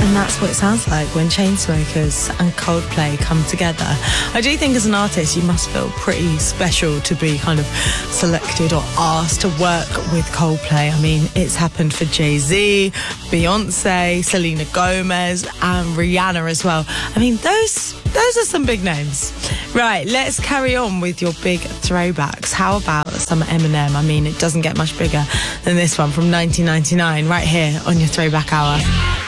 And that's what it sounds like when Chainsmokers and Coldplay come together. I do think as an artist you must feel pretty special to be kind of selected or asked to work with Coldplay. I mean, it's happened for Jay-Z, Beyonce, Selena Gomez and Rihanna as well. I mean, those are some big names. Right, let's carry on with your big throwbacks. How about some Eminem? I mean, it doesn't get much bigger than this one from 1999 right here on your Throwback Hour.